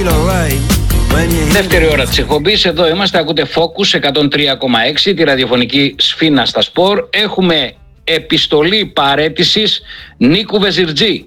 Δεύτερη ώρα της εκπομπής, εδώ είμαστε, ακούτε Focus 103,6, τη ραδιοφωνική σφήνα στα σπορ. Έχουμε επιστολή παραίτησης Νίκου Βεζιρτζή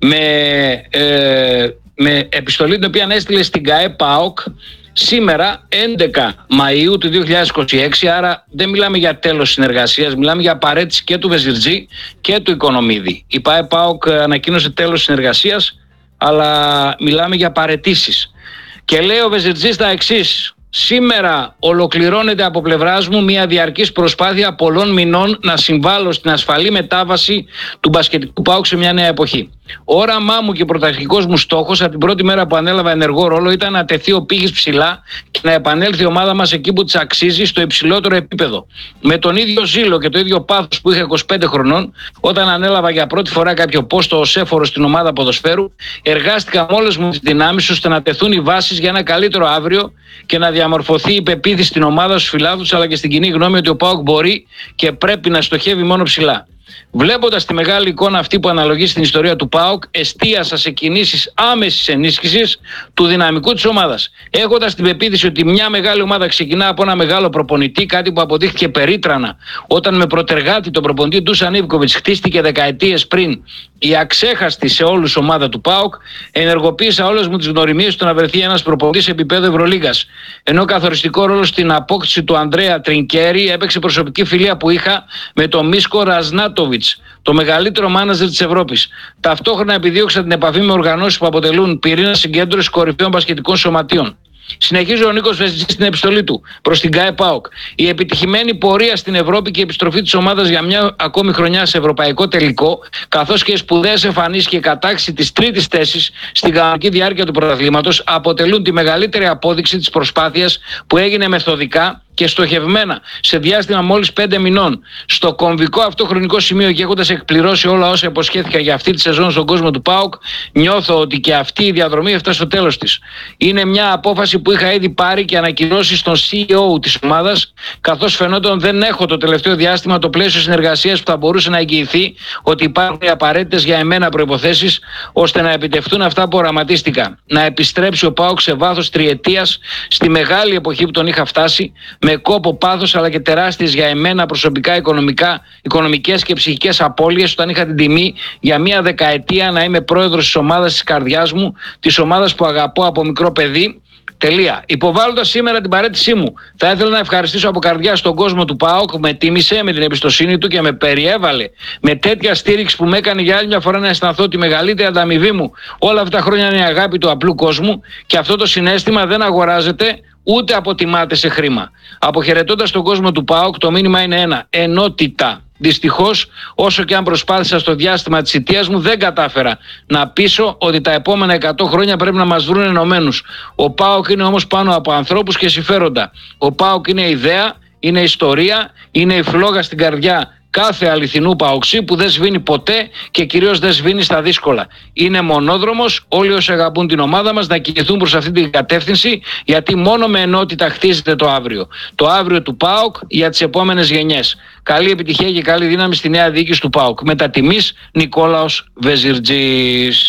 με επιστολή την οποία έστειλε στην ΚΑΕ ΠΑΟΚ σήμερα 11 Μαΐου του 2026, άρα δεν μιλάμε για τέλος συνεργασίας, μιλάμε για παραίτηση και του Βεζιρτζή και του Οικονομίδη. Η ΚΑΕ ΠΑΟΚ ανακοίνωσε τέλος συνεργασίας, αλλά μιλάμε για παραιτήσεις. Και λέει ο Βεζιρτζής τα εξής: σήμερα ολοκληρώνεται από πλευράς μου μια διαρκής προσπάθεια πολλών μηνών να συμβάλλω στην ασφαλή μετάβαση του μπασκετικού ΠΑΟΚ σε μια νέα εποχή. Όραμά μου και πρωταρχικός μου στόχος από την πρώτη μέρα που ανέλαβα ενεργό ρόλο ήταν να τεθεί ο πύχης ψηλά και να επανέλθει η ομάδα μας εκεί που της αξίζει, στο υψηλότερο επίπεδο. Με τον ίδιο ζήλο και το ίδιο πάθος που είχα 25 χρονών, όταν ανέλαβα για πρώτη φορά κάποιο πόστο ως έφορος στην ομάδα ποδοσφαίρου, εργάστηκα με όλες μου τις δυνάμεις ώστε να τεθούν οι βάσεις για ένα καλύτερο αύριο και να διαμορφωθεί η πεποίθηση στην ομάδα, στους φιλάθλους αλλά και στην κοινή γνώμη ότι ο ΠΑΟΚ μπορεί και πρέπει να στοχεύει μόνο ψηλά. Βλέποντας τη μεγάλη εικόνα αυτή που αναλογεί στην ιστορία του ΠΑΟΚ, εστίασα σε κινήσεις άμεσης ενίσχυσης του δυναμικού της ομάδας. Έχοντας την πεποίθηση ότι μια μεγάλη ομάδα ξεκινά από ένα μεγάλο προπονητή, κάτι που αποδείχθηκε περίτρανα όταν με προτεργάτη τον προπονητή Ντούσαν Ιβκοβιτς χτίστηκε δεκαετίες πριν η αξέχαστη σε όλους ομάδα του ΠΑΟΚ, ενεργοποίησα όλες μου τις γνωριμίες στο να βρεθεί ένας προπονητής επίπεδο Ευρωλίγας. Ενώ καθοριστικό ρόλο στην απόκτηση του Ανδρέα Τρινκέρι έπαιξε προσωπική φιλία που είχα με τον Μίσκο Ραζνάτοβιτς, το μεγαλύτερο μάναζερ της Ευρώπης. Ταυτόχρονα επιδίωξα την επαφή με οργανώσεις που αποτελούν πυρήνα συγκέντρωσης κορυφαίων μπασκετικών σωματείων. Συνεχίζει ο Νίκος Βεζιρτζής στην επιστολή του προς την ΚΑΕ ΠΑΟΚ. Η επιτυχημένη πορεία στην Ευρώπη και η επιστροφή της ομάδας για μια ακόμη χρονιά σε ευρωπαϊκό τελικό, καθώς και οι σπουδαίες εμφανίσεις και η κατάκτηση της τρίτης θέσης στην κανονική διάρκεια του πρωταθλήματος αποτελούν τη μεγαλύτερη απόδειξη της προσπάθειας που έγινε μεθοδικά και στοχευμένα σε διάστημα μόλις 5 μηνών. Στο κομβικό αυτό χρονικό σημείο και έχοντας εκπληρώσει όλα όσα υποσχέθηκα για αυτή τη σεζόν στον κόσμο του ΠΑΟΚ, νιώθω ότι και αυτή η διαδρομή έφτασε στο τέλος της. Είναι μια απόφαση που είχα ήδη πάρει και ανακοινώσει στον CEO της ομάδας, καθώς φαινόταν δεν έχω το τελευταίο διάστημα το πλαίσιο συνεργασίας που θα μπορούσε να εγγυηθεί ότι υπάρχουν οι απαραίτητες για εμένα προϋποθέσεις ώστε να επιτευχθούν αυτά που οραματίστηκα. Να επιστρέψει ο ΠΑΟΚ σε βάθος τριετίας στη μεγάλη εποχή που τον είχα φτάσει, με κόπο, πάθος αλλά και τεράστιες για εμένα προσωπικά οικονομικές και ψυχικές απώλειες, όταν είχα την τιμή για μια δεκαετία να είμαι πρόεδρος της ομάδας της καρδιάς μου, της ομάδας που αγαπώ από μικρό παιδί. Τελεία. Υποβάλλοντας σήμερα την παραίτησή μου, θα ήθελα να ευχαριστήσω από καρδιά στον κόσμο του ΠΑΟΚ που με τίμησε με την εμπιστοσύνη του και με περιέβαλε με τέτοια στήριξη που με έκανε για άλλη μια φορά να αισθανθώ ότι η μεγαλύτερη ανταμοιβή μου όλα αυτά τα χρόνια είναι η αγάπη του απλού κόσμου, και αυτό το συναίσθημα δεν αγοράζεται ούτε αποτιμάται σε χρήμα. Αποχαιρετώντας τον κόσμο του ΠΑΟΚ, το μήνυμα είναι ένα: ενότητα. Δυστυχώς, όσο και αν προσπάθησα στο διάστημα της θητείας μου, δεν κατάφερα να πείσω ότι τα επόμενα 100 χρόνια πρέπει να μας βρουν ενωμένους. Ο ΠΑΟΚ είναι όμως πάνω από ανθρώπους και συμφέροντα. Ο ΠΑΟΚ είναι ιδέα, είναι ιστορία, είναι η φλόγα στην καρδιά κάθε αληθινού παοξή που δεν σβήνει ποτέ και κυρίως δεν σβήνει στα δύσκολα. Είναι μονόδρομος, όλοι όσοι αγαπούν την ομάδα μας να κινηθούν προς αυτή την κατεύθυνση, γιατί μόνο με ενότητα χτίζεται το αύριο. Το αύριο του ΠΑΟΚ για τις επόμενες γενιές. Καλή επιτυχία και καλή δύναμη στη νέα διοίκηση του ΠΑΟΚ. Με τα τιμής, Νικόλαος Βεζιρτζής.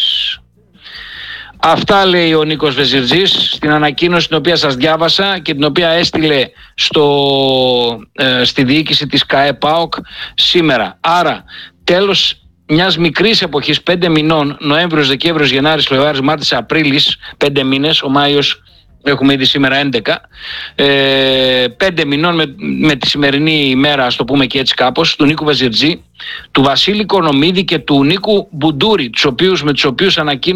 Αυτά λέει ο Νίκος Βεζιρτζής στην ανακοίνωση την οποία σας διάβασα και την οποία έστειλε στη διοίκηση της ΚΑΕ ΠΑΟΚ σήμερα. Άρα τέλος μιας μικρής εποχής, 5 μηνών, Νοέμβριος, Δεκέμβριος, Γενάρης, Φλεβάρης, Μάρτης, Απρίλης, 5 μήνες, ο Μάιος έχουμε ήδη σήμερα 11, 5 μηνών με τη σημερινή ημέρα, ας το πούμε και έτσι κάπως, του Νίκου Βεζιρτζή, του Βασίλη Οικονομίδη και του Νίκου Μπουντούρη, για τους οποίους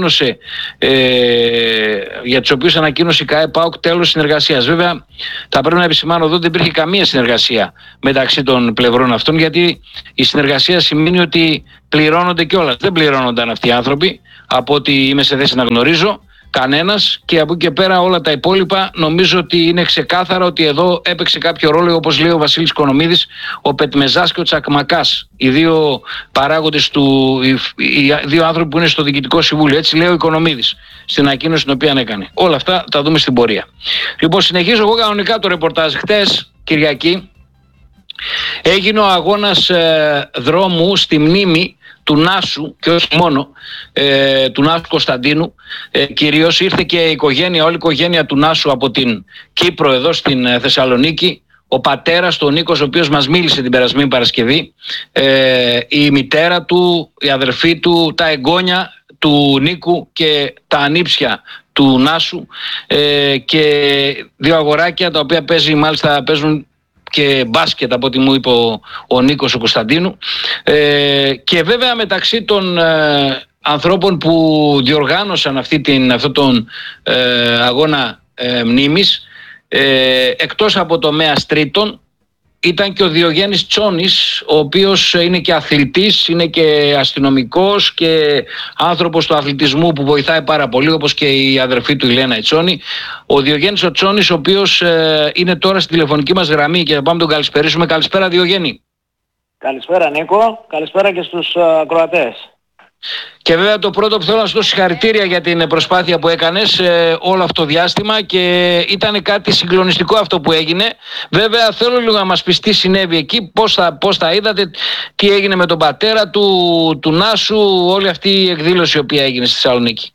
ανακοίνωσε η ΚΑΕ ΠΑΟΚ τέλος συνεργασίας. Βέβαια, θα πρέπει να επισημάνω εδώ ότι δεν υπήρχε καμία συνεργασία μεταξύ των πλευρών αυτών, γιατί η συνεργασία σημαίνει ότι πληρώνονται κιόλας. Δεν πληρώνονταν αυτοί οι άνθρωποι, από ό,τι είμαι σε θέση να γνωρίζω, κανένας, και από εκεί και πέρα όλα τα υπόλοιπα νομίζω ότι είναι ξεκάθαρα ότι εδώ έπαιξε κάποιο ρόλο, όπως λέει ο Βασίλης Οικονομίδης, ο Πετμεζάς και ο Τσακμακάς, οι δύο παράγοντες οι δύο άνθρωποι που είναι στο Διοικητικό Συμβούλιο. Έτσι λέει ο Οικονομίδης στην ανακοίνωση την οποία έκανε. Όλα αυτά τα δούμε στην πορεία. Λοιπόν, συνεχίζω εγώ κανονικά το ρεπορτάζ. Χτες, Κυριακή, έγινε ο αγώνας δρόμου στη μνήμη του Νάσου και όχι μόνο του Νάσου Κωνσταντίνου, κυρίως ήρθε και η οικογένεια, όλη η οικογένεια του Νάσου από την Κύπρο εδώ στην Θεσσαλονίκη. Ο πατέρας του, ο Νίκος, ο οποίος μας μίλησε την περασμένη Παρασκευή, η μητέρα του, η αδερφή του, τα εγγόνια του Νίκου και τα ανήψια του Νάσου και δύο αγοράκια τα οποία παίζουν και μπάσκετ από ό,τι μου είπε ο Νίκος ο Κωνσταντίνου, και βέβαια μεταξύ των ανθρώπων που διοργάνωσαν αυτόν τον αγώνα μνήμης, εκτός από τομέας τρίτων, ήταν και ο Διογέννης Τσόνης, ο οποίος είναι και αθλητής, είναι και αστυνομικός και άνθρωπος του αθλητισμού που βοηθάει πάρα πολύ, όπως και η αδερφή του η Λένα Τσόνη. Ο Διογέννης ο Τσόνης, ο οποίος είναι τώρα στη τηλεφωνική μας γραμμή και θα πάμε τον καλησπερίσουμε. Καλησπέρα Διογέννη. Καλησπέρα Νίκο, καλησπέρα και στους ακροατές. Και βέβαια το πρώτο που θέλω να σου δώσω συγχαρητήρια για την προσπάθεια που έκανες όλο αυτό το διάστημα, και ήταν κάτι συγκλονιστικό αυτό που έγινε. Βέβαια θέλω λίγο να μας πεις τι συνέβη εκεί, πώς τα είδατε, τι έγινε με τον πατέρα του Νάσου, όλη αυτή η εκδήλωση η οποία έγινε στη Θεσσαλονίκη.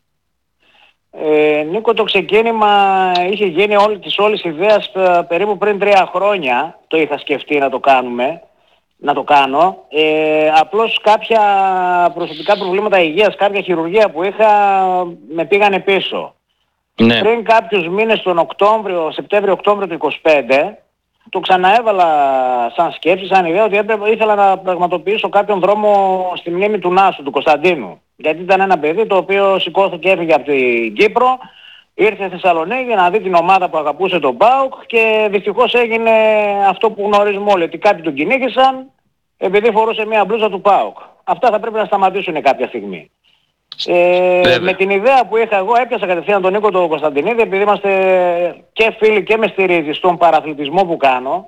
Νίκο, το ξεκίνημα είχε γίνει όλης ιδέας περίπου πριν 3 χρόνια. Το είχα σκεφτεί να το κάνω. Απλώς κάποια προσωπικά προβλήματα υγείας, κάποια χειρουργία που είχα με πήγανε πίσω. Ναι. Πριν κάποιους μήνες, τον Σεπτέμβριο-Οκτώβριο του 25, το ξαναέβαλα σαν σκέψη, σαν ιδέα ότι ήθελα να πραγματοποιήσω κάποιον δρόμο στη μνήμη του Νάσου, του Κωνσταντίνου. Γιατί ήταν ένα παιδί το οποίο σηκώθηκε, έφυγε από την Κύπρο, ήρθε στη Θεσσαλονίκη να δει την ομάδα που αγαπούσε τον ΠΑΟΚ, και δυστυχώς έγινε αυτό που γνωρίζουμε όλοι, ότι κάποιοι τον κυνήγησαν επειδή φορούσε μια μπλούζα του ΠΑΟΚ. Αυτά θα πρέπει να σταματήσουν κάποια στιγμή. Με την ιδέα που είχα εγώ, έπιασα κατευθείαν τον Νίκο τον Κωνσταντινίδη, επειδή είμαστε και φίλοι και με στηρίζει στον παραθλητισμό που κάνω,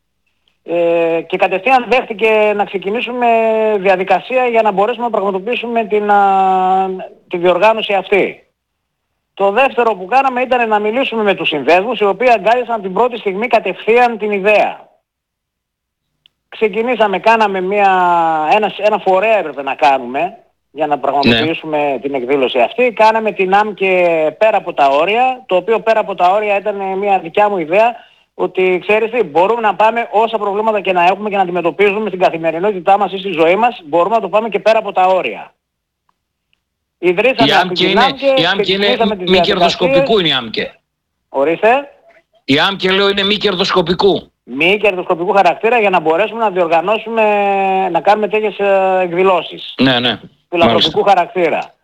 και κατευθείαν δέχτηκε να ξεκινήσουμε διαδικασία για να μπορέσουμε να πραγματοποιήσουμε τη διοργάνωση αυτή. Το δεύτερο που κάναμε ήταν να μιλήσουμε με τους συνδέσμους, οι οποίοι αγκάλιασαν την πρώτη στιγμή κατευθείαν την ιδέα. Ξεκινήσαμε, κάναμε ένα φορέα έπρεπε να κάνουμε για να πραγματοποιήσουμε την εκδήλωση αυτή. Κάναμε την άμκε πέρα από τα όρια, το οποίο πέρα από τα όρια ήταν μια δικιά μου ιδέα, ότι ξέρεις τι, μπορούμε να πάμε όσα προβλήματα και να έχουμε και να αντιμετωπίζουμε στην καθημερινότητά μας ή στη ζωή μας, μπορούμε να το πάμε και πέρα από τα όρια. Ιδρύσαμε η άμκε είναι μη κερδοσκοπικού, είναι η άμκε. Ορίστε. Η άμκε, λέω, είναι μη κερδοσκοπικού. Μη κερδοσκοπικού χαρακτήρα, για να μπορέσουμε να διοργανώσουμε, να κάνουμε τέτοιες εκδηλώσεις. Ναι. Φιλανθρωπικού χαρακτήρα.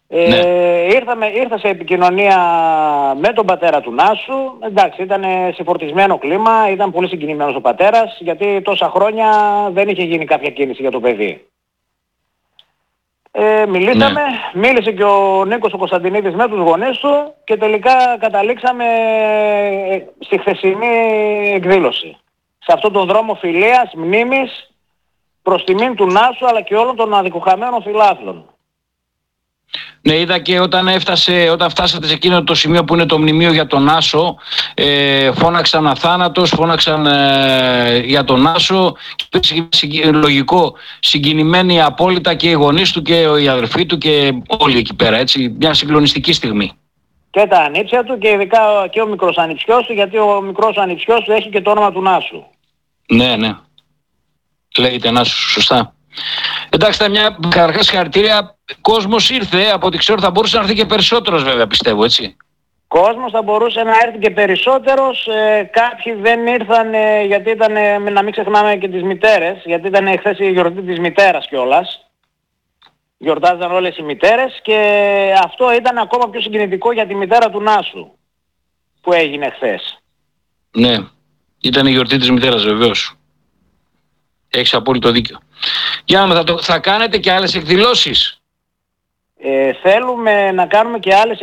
Ήρθα σε επικοινωνία με τον πατέρα του Νάσου. Εντάξει, ήταν σε φορτισμένο κλίμα, ήταν πολύ συγκινημένος ο πατέρας, γιατί τόσα χρόνια δεν είχε γίνει κάποια κίνηση για το παιδί. Μιλήσαμε, μίλησε και ο Νίκος ο Κωνσταντινίδης με τους γονείς του, και τελικά καταλήξαμε στη χθεσινή εκδήλωση. Σε αυτόν τον δρόμο φιλίας, μνήμης, προς τιμήν του Νάσου αλλά και όλων των αδικοχαμένων φιλάθλων. Ναι, είδα και όταν φτάσατε σε εκείνο το σημείο που είναι το μνημείο για τον Νάσο, φώναξαν αθάνατος, φώναξαν για τον Νάσο, και λογικό, συγκινημένοι απόλυτα και οι γονείς του και οι αδερφοί του και όλοι εκεί πέρα, έτσι, μια συγκλονιστική στιγμή. Και τα ανήψια του και ειδικά και ο μικρός ανιψιός του, γιατί ο μικρός ανιψιός του έχει και το όνομα του Νάσου. Ναι, λέγεται Νάσου, σωστά. Εντάξει, καταρχάς συγχαρητήρια. Κόσμος ήρθε, από ό,τι ξέρω θα μπορούσε να έρθει και περισσότερος, βέβαια, πιστεύω, έτσι. Κόσμος θα μπορούσε να έρθει και περισσότερος. Κάποιοι δεν ήρθαν γιατί ήταν, να μην ξεχνάμε και τις μητέρες, γιατί ήταν χθες η γιορτή της μητέρας κιόλας. Γιορτάζαν όλες οι μητέρες, και αυτό ήταν ακόμα πιο συγκινητικό για τη μητέρα του Νάσου που έγινε χθες. Ναι, ήταν η γιορτή της μητέρας, βεβαίως. Έχεις απόλυτο δίκιο. Για να δούμε, θα κάνετε και άλλες εκδηλώσεις. Θέλουμε να κάνουμε και άλλες